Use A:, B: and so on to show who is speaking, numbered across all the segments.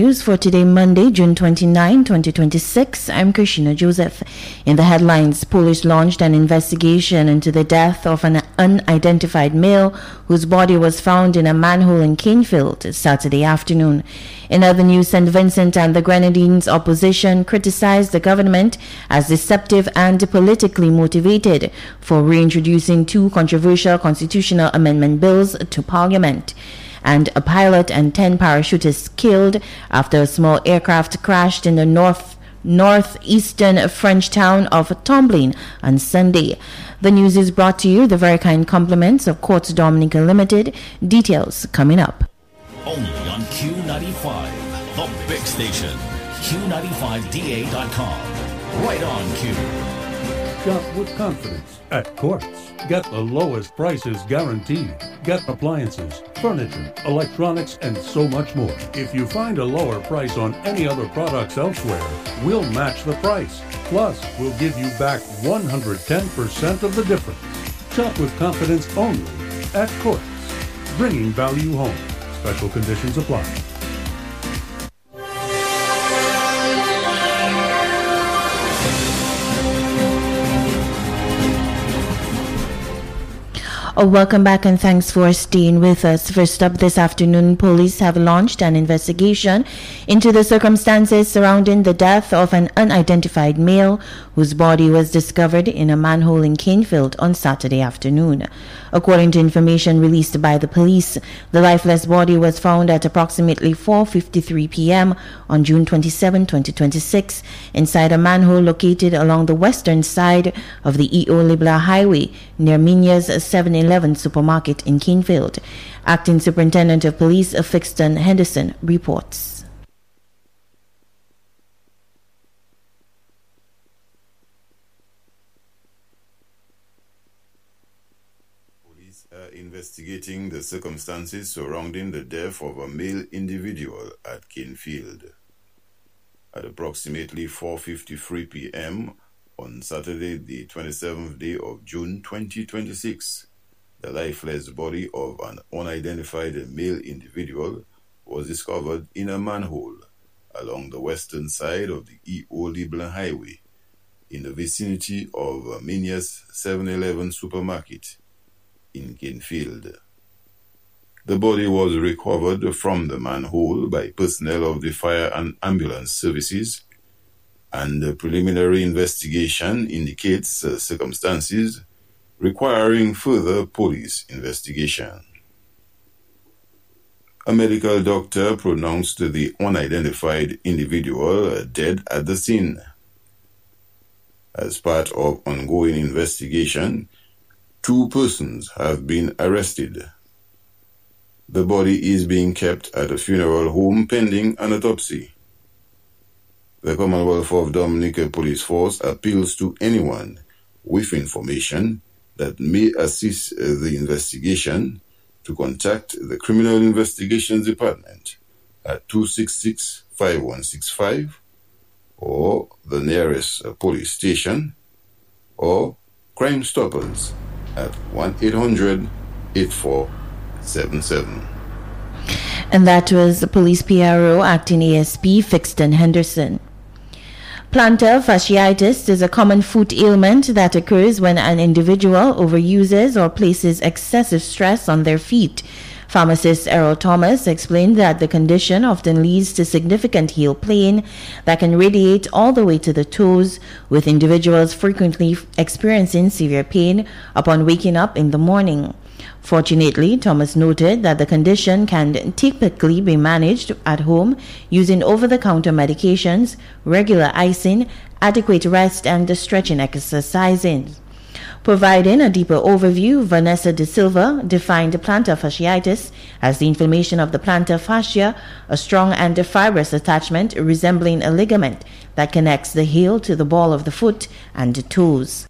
A: news for today, Monday, June 29, 2026. I'm Krishna Joseph. In the headlines, police launched an investigation into the death of an unidentified male whose body was found in a manhole in Canefield Saturday afternoon. In other news, St. Vincent and the Grenadines opposition criticized the government as deceptive and politically motivated for reintroducing two controversial constitutional amendment bills to Parliament. And a pilot and 10 parachutists killed after a small aircraft crashed in the northeastern French town of Tomblin on Sunday. The news is brought to you the very kind compliments of Quartz Dominica Limited. Details coming up.
B: Only on Q95, the big station. Q95DA.com. Right on Q.
C: Shop with confidence at Quartz. Get the lowest prices guaranteed. Get appliances, furniture, electronics, and so much more. If you find a lower price on any other products elsewhere, we'll match the price. Plus, we'll give you back 110% of the difference. Shop with confidence only at Quartz. Bringing value home. Special conditions apply.
A: Welcome back and thanks for staying with us. First up this afternoon, police have launched an investigation into the circumstances surrounding the death of an unidentified male whose body was discovered in a manhole in Canefield on Saturday afternoon. According to information released by the police, the lifeless body was found at approximately 4:53 p.m. on June 27, 2026, inside a manhole located along the western side of the E.O. Libla Highway near Minya's 7-Eleven supermarket in Canefield. Acting Superintendent of Police Fixton Henderson reports.
D: Investigating the circumstances surrounding the death of a male individual at Canefield. At approximately 4:53 p.m. on Saturday, the 27th day of June 2026, the lifeless body of an unidentified male individual was discovered in a manhole along the western side of the E.O. Libla Highway in the vicinity of Minya's 7-Eleven supermarket in Canefield. The body was recovered from the manhole by personnel of the fire and ambulance services, and the preliminary investigation indicates circumstances requiring further police investigation. A medical doctor pronounced the unidentified individual dead at the scene. As part of ongoing investigation, 2 persons have been arrested. The body is being kept at a funeral home pending an autopsy. The Commonwealth of Dominica Police Force appeals to anyone with information that may assist the investigation to contact the Criminal Investigations Department at 266-5165 or the nearest police station, or Crime Stoppers at 1-800-8477.
A: And that was the police PRO acting ASP Fixton Henderson. Plantar fasciitis is a common foot ailment that occurs when an individual overuses or places excessive stress on their feet. Pharmacist Errol Thomas explained that the condition often leads to significant heel pain that can radiate all the way to the toes, with individuals frequently experiencing severe pain upon waking up in the morning. Fortunately, Thomas noted that the condition can typically be managed at home using over-the-counter medications, regular icing, adequate rest, and stretching exercises. Providing a deeper overview, Vanessa De Silva defined plantar fasciitis as the inflammation of the plantar fascia, a strong and fibrous attachment resembling a ligament that connects the heel to the ball of the foot and the toes.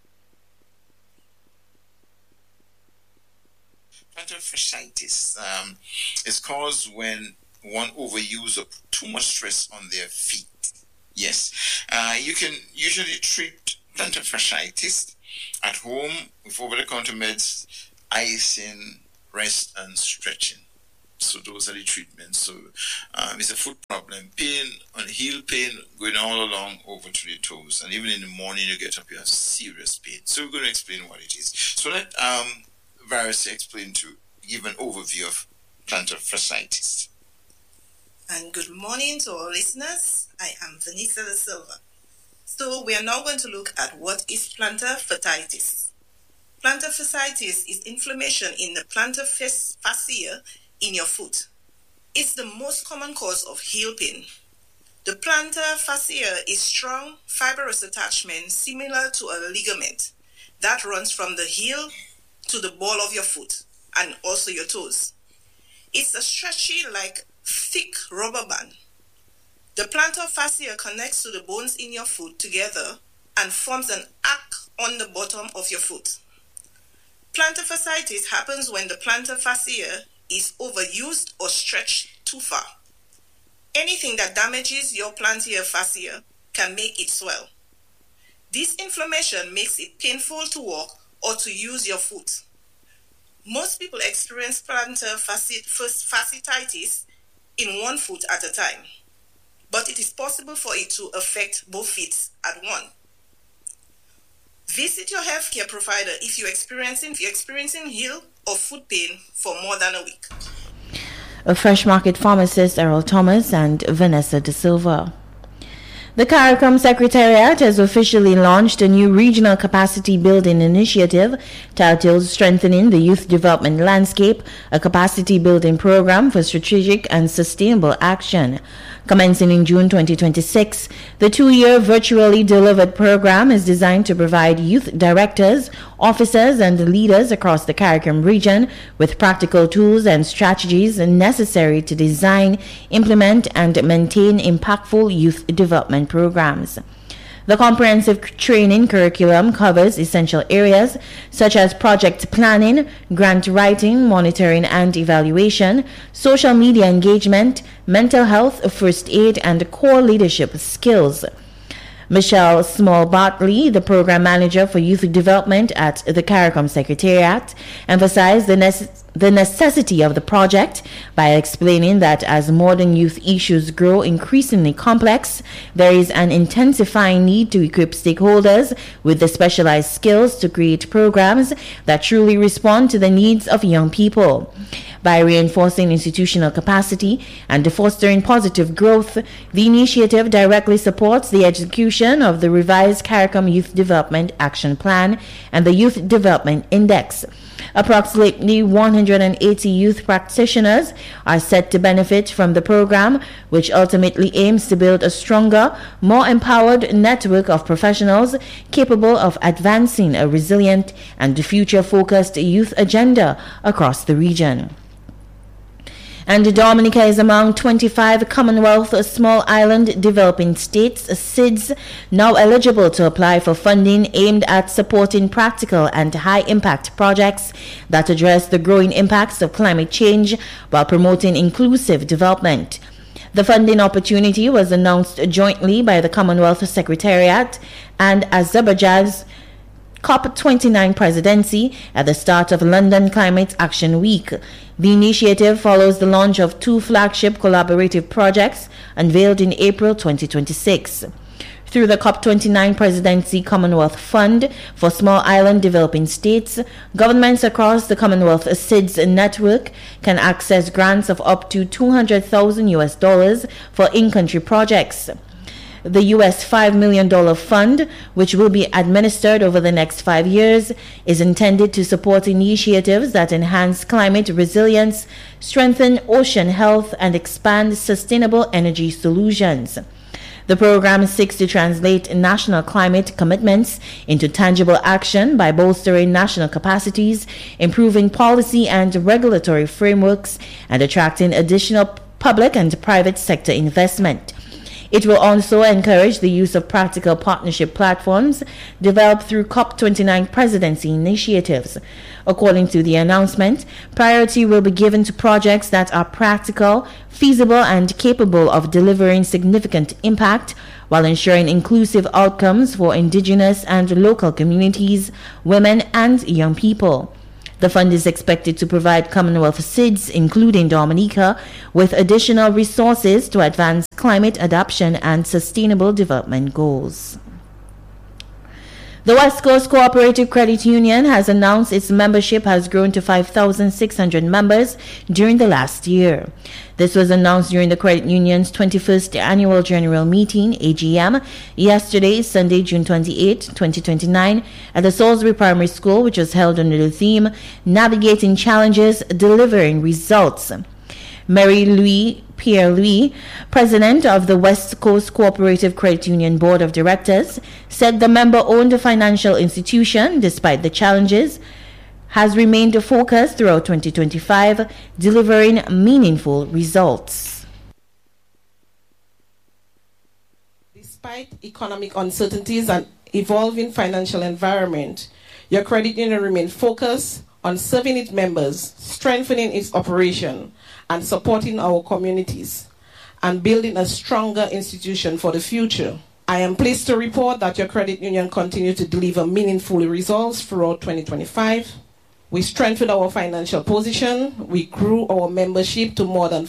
E: Plantar fasciitis is caused when one overuse or put too much stress on their feet. Yes, you can usually treat plantar fasciitis at home with over-the-counter meds, icing, rest, and stretching. So those are the treatments. So it's a foot problem. Pain, on heel pain, going all along over to the toes. And even in the morning you get up, you have serious pain. So we're going to explain what it is. So let Varus explain give an overview of plantar fasciitis.
F: And good morning to our listeners. I am Vanessa Da Silva. So we are now going to look at what is plantar fasciitis. Plantar fasciitis is inflammation in the plantar fascia in your foot. It's the most common cause of heel pain. The plantar fascia is strong, fibrous attachment similar to a ligament that runs from the heel to the ball of your foot and also your toes. It's a stretchy, thick rubber band. The plantar fascia connects to the bones in your foot together and forms an arc on the bottom of your foot. Plantar fasciitis happens when the plantar fascia is overused or stretched too far. Anything that damages your plantar fascia can make it swell. This inflammation makes it painful to walk or to use your foot. Most people experience plantar fasciitis in one foot at a time, but it is possible for it to affect both feet at once. Visit your healthcare provider if you're experiencing heel or foot pain for more than a week.
A: A Fresh Market pharmacist Errol Thomas and Vanessa Da Silva. The CARICOM Secretariat has officially launched a new regional capacity building initiative titled Strengthening the Youth Development Landscape, a capacity building program for strategic and sustainable action. Commencing in June 2026, the 2-year virtually delivered program is designed to provide youth directors, officers, and leaders across the CARICOM region with practical tools and strategies necessary to design, implement, and maintain impactful youth development programs. The comprehensive training curriculum covers essential areas such as project planning, grant writing, monitoring and evaluation, social media engagement, mental health, first aid, and core leadership skills. Michelle Small-Bartley, the program manager for youth development at the CARICOM Secretariat, emphasized the necessity of the project by explaining that as modern youth issues grow increasingly complex, there is an intensifying need to equip stakeholders with the specialized skills to create programs that truly respond to the needs of young people. By reinforcing institutional capacity and fostering positive growth, the initiative directly supports the execution of the revised CARICOM Youth Development Action Plan and the Youth Development Index. Approximately 180 youth practitioners are set to benefit from the program, which ultimately aims to build a stronger, more empowered network of professionals capable of advancing a resilient and future-focused youth agenda across the region. And Dominica is among 25 Commonwealth Small Island Developing States, SIDS, now eligible to apply for funding aimed at supporting practical and high-impact projects that address the growing impacts of climate change while promoting inclusive development. The funding opportunity was announced jointly by the Commonwealth Secretariat and Azerbaijan's COP29 presidency at the start of London Climate Action Week. The initiative follows the launch of 2 flagship collaborative projects unveiled in April 2026. Through the COP29 Presidency Commonwealth Fund for Small Island Developing States, governments across the Commonwealth SIDS network can access grants of up to $200,000 for in-country projects. The US $5 million fund, which will be administered over the next 5 years, is intended to support initiatives that enhance climate resilience, strengthen ocean health, and expand sustainable energy solutions. The program seeks to translate national climate commitments into tangible action by bolstering national capacities, improving policy and regulatory frameworks, and attracting additional public and private sector investment. It will also encourage the use of practical partnership platforms developed through COP29 presidency initiatives. According to the announcement, priority will be given to projects that are practical, feasible, and capable of delivering significant impact while ensuring inclusive outcomes for indigenous and local communities, women, and young people. The fund is expected to provide Commonwealth SIDS, including Dominica, with additional resources to advance climate adaptation and sustainable development goals. The West Coast Cooperative Credit Union has announced its membership has grown to 5,600 members during the last year. This was announced during the credit union's 21st annual general meeting, AGM, yesterday, Sunday, June 28, 2029, at the Salisbury Primary School, which was held under the theme, Navigating Challenges, Delivering Results. Mary Pierre-Louis, president of the West Coast Cooperative Credit Union Board of Directors, said the member-owned financial institution, despite the challenges, has remained focused throughout 2025, delivering meaningful results.
G: Despite economic uncertainties and evolving financial environment, your credit union remained focused on serving its members, strengthening its operation, and supporting our communities, and building a stronger institution for the future. I am pleased to report that your credit union continued to deliver meaningful results throughout 2025. We strengthened our financial position. We grew our membership to more than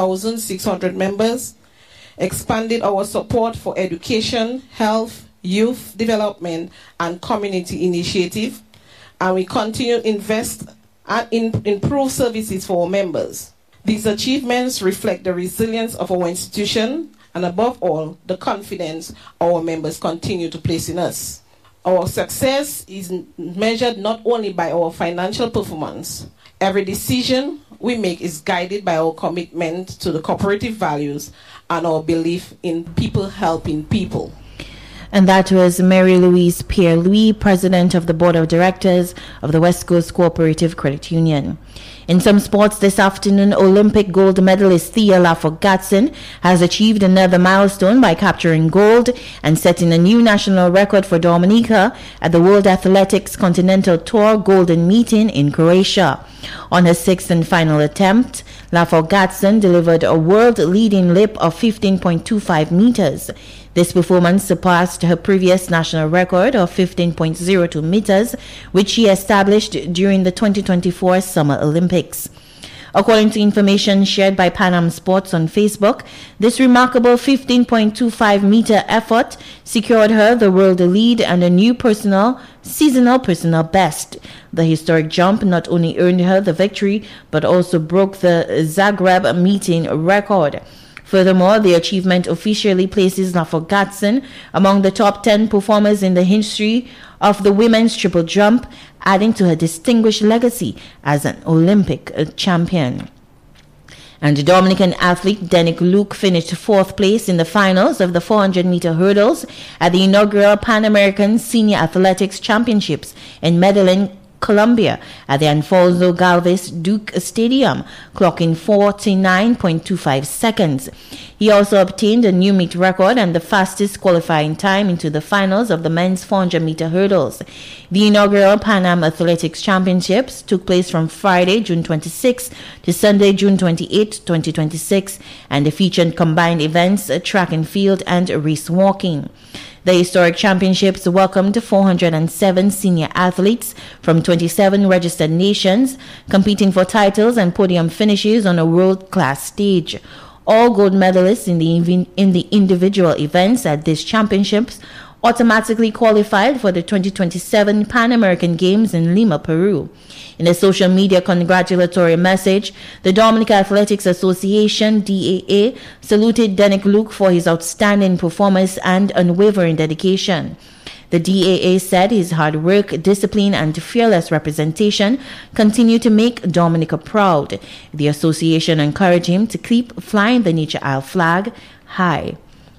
G: 5,600 members, expanded our support for education, health, youth development, and community initiative, and we continue to invest and improve services for our members. These achievements reflect the resilience of our institution and, above all, the confidence our members continue to place in us. Our success is measured not only by our financial performance. Every decision we make is guided by our commitment to the cooperative values and our belief in people helping people.
A: And that was Mary Louise Pierre-Louis, president of the board of directors of the West Coast Cooperative Credit Union. In some sports this afternoon, Olympic gold medalist Thea Lafogatson has achieved another milestone by capturing gold and setting a new national record for Dominica at the World Athletics Continental Tour Golden Meeting in Croatia. On her sixth and final attempt, Lafogatson delivered a world-leading leap of 15.25 meters. This performance surpassed her previous national record of 15.02 meters, which she established during the 2024 Summer Olympics. According to information shared by Pan Am Sports on Facebook, this remarkable 15.25 meter effort secured her the world lead and a new seasonal personal best. The historic jump not only earned her the victory, but also broke the Zagreb meeting record. Furthermore, the achievement officially places Lafogatson among the top 10 performers in the history of the women's triple jump, adding to her distinguished legacy as an Olympic champion. And the Dominican athlete Denick Luke finished fourth place in the finals of the 400-meter hurdles at the inaugural Pan American Senior Athletics Championships in Medellin, Colombia, at the Alfonso Galvez Duque Stadium, clocking 49.25 seconds. He also obtained a new meet record and the fastest qualifying time into the finals of the men's 400-meter hurdles. The inaugural Pan Am Athletics Championships took place from Friday, June 26 to Sunday, June 28, 2026, and they featured combined events, track and field, and race walking. The historic championships welcomed 407 senior athletes from 27 registered nations, competing for titles and podium finishes on a world-class stage. All gold medalists in the individual events at these championships automatically qualified for the 2027 Pan American Games in Lima, Peru. In a social media congratulatory message, the Dominica Athletics Association, DAA, saluted Denick Luke for his outstanding performance and unwavering dedication. The DAA said his hard work, discipline, and fearless representation continue to make Dominica proud. The association encouraged him to keep flying the Nature Isle flag high.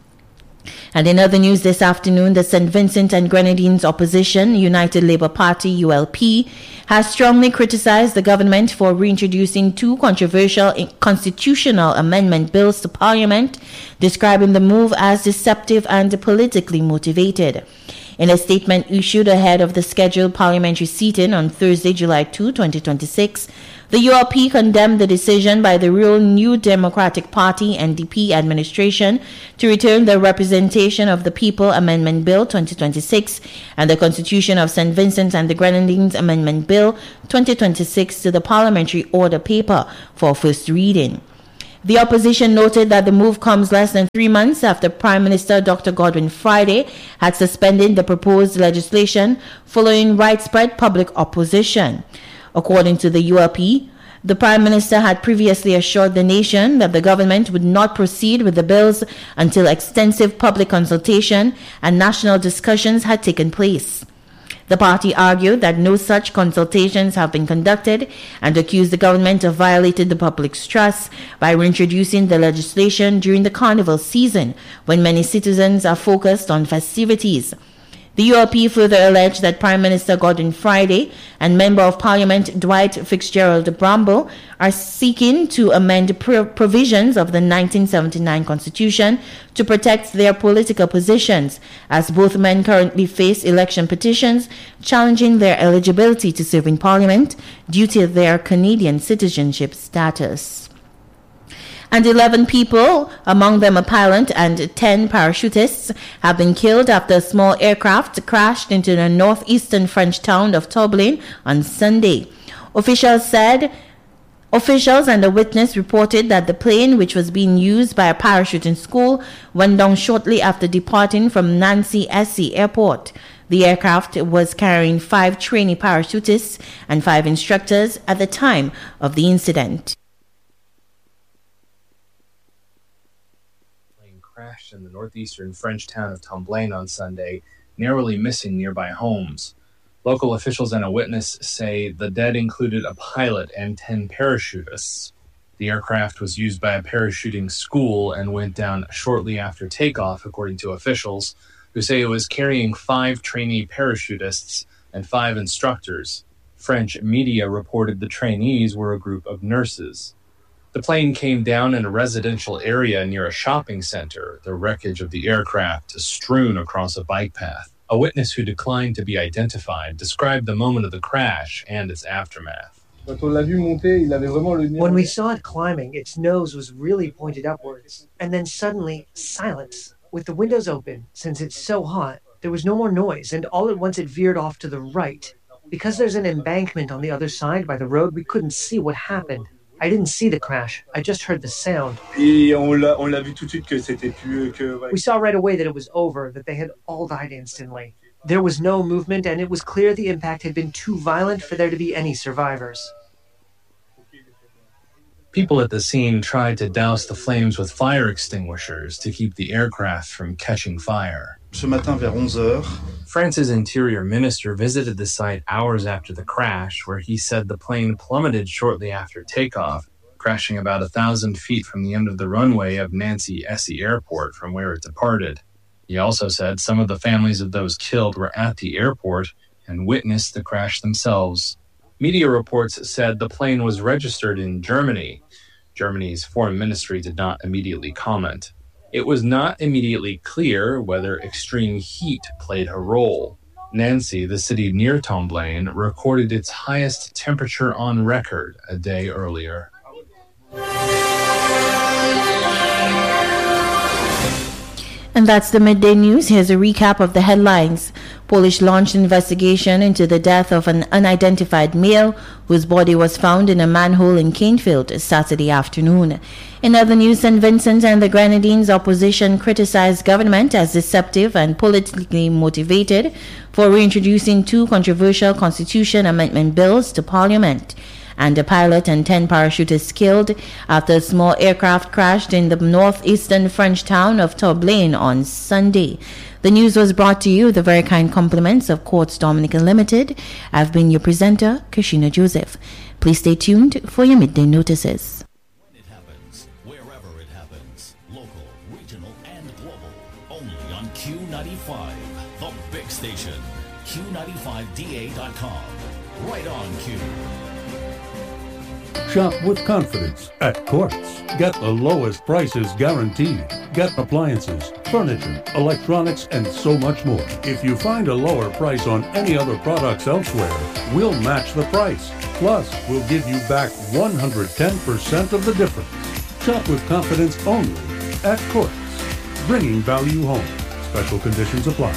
A: And in other news this afternoon, the St. Vincent and Grenadines opposition, United Labour Party, ULP, has strongly criticized the government for reintroducing two controversial constitutional amendment bills to Parliament, describing the move as deceptive and politically motivated. In a statement issued ahead of the scheduled parliamentary sitting on Thursday, July 2, 2026, The URP condemned the decision by the Real New Democratic Party NDP administration to return the Representation of the People Amendment Bill 2026 and the Constitution of St. Vincent and the Grenadines Amendment Bill 2026 to the Parliamentary Order Paper for first reading. The opposition noted that the move comes less than 3 months after Prime Minister Dr. Godwin Friday had suspended the proposed legislation following widespread public opposition. According to the URP, the Prime Minister had previously assured the nation that the government would not proceed with the bills until extensive public consultation and national discussions had taken place. The party argued that no such consultations have been conducted and accused the government of violating the public's trust by reintroducing the legislation during the carnival season when many citizens are focused on festivities. The URP further alleged that Prime Minister Godwin Friday and Member of Parliament Dwight Fitzgerald Bramble are seeking to amend provisions of the 1979 Constitution to protect their political positions, as both men currently face election petitions challenging their eligibility to serve in Parliament due to their Canadian citizenship status. And 11 people, among them a pilot and 10 parachutists, have been killed after a small aircraft crashed into the northeastern French town of Toblin on Sunday. Officials and a witness reported that the plane, which was being used by a parachuting school, went down shortly after departing from Nancy SC Airport. The aircraft was carrying 5 trainee parachutists and 5 instructors at the time of the incident.
H: Crashed in the northeastern French town of Tomblaine on Sunday, narrowly missing nearby homes. Local officials and a witness say the dead included a pilot and 10 parachutists. The aircraft was used by a parachuting school and went down shortly after takeoff, according to officials, who say it was carrying 5 trainee parachutists and 5 instructors. French media reported the trainees were a group of nurses. The plane came down in a residential area near a shopping center. The wreckage of the aircraft is strewn across a bike path. A witness who declined to be identified described the moment of the crash and its aftermath.
I: When we saw it climbing, its nose was really pointed upwards. And then suddenly, silence. With the windows open, since it's so hot, there was no more noise, and all at once it veered off to the right. Because there's an embankment on the other side by the road, we couldn't see what happened. I didn't see the crash. I just heard the sound. We saw right away that it was over, that they had all died instantly. There was no movement, and it was clear the impact had been too violent for there to be any survivors.
H: People at the scene tried to douse the flames with fire extinguishers to keep the aircraft from catching fire.
J: Ce matin vers 11h.
H: France's interior minister visited the site hours after the crash, where he said the plane plummeted shortly after takeoff, crashing about 1,000 feet from the end of the runway of Nancy SC Airport from where it departed. He also said some of the families of those killed were at the airport and witnessed the crash themselves. Media reports said the plane was registered in Germany. Germany's foreign ministry did not immediately comment. It was not immediately clear whether extreme heat played a role. Nancy, the city near Tomblaine, recorded its highest temperature on record a day earlier.
A: And that's the midday news. Here's a recap of the headlines. Police launched investigation into the death of an unidentified male whose body was found in a manhole in Canefield Saturday afternoon. In other news, St. Vincent and the Grenadines opposition criticized government as deceptive and politically motivated for reintroducing 2 controversial constitution amendment bills to Parliament. And a pilot and 10 parachutists killed after a small aircraft crashed in the northeastern French town of Toblin on Sunday. The news was brought to you with the very kind compliments of Quartz Dominican Limited. I've been your presenter, Kashina Joseph. Please stay tuned for your midday notices.
B: When it happens, wherever it happens, local, regional, and global, only on Q95, the big station, Q95DA.com. Right on Q.
C: Shop with confidence at Quartz. Get the lowest prices guaranteed. Get appliances, furniture, electronics, and so much more. If you find a lower price on any other products elsewhere, we'll match the price. Plus, we'll give you back 110% of the difference. Shop with confidence only at Quartz. Bringing value home. Special conditions apply.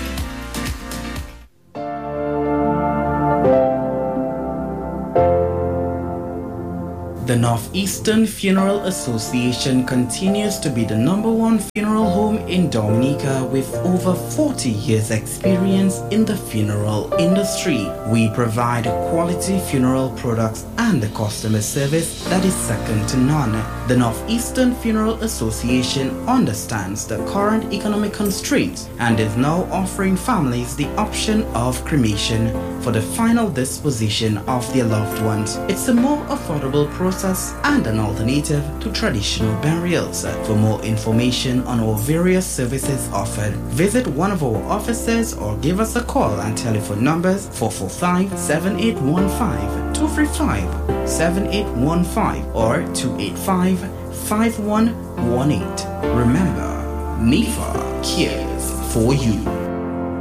J: The Northeastern Funeral Association continues to be the #1 funeral home in Dominica with over 40 years experience in the funeral industry. We provide quality funeral products and a customer service that is second to none. The Northeastern Funeral Association understands the current economic constraints and is now offering families the option of cremation for the final disposition of their loved ones. It's a more affordable process and an alternative to traditional burials. For more information on our various services offered, visit one of our offices or give us a call and telephone numbers 445-7815, 235-7815 or 285-5118. Remember, NIFA cares for you.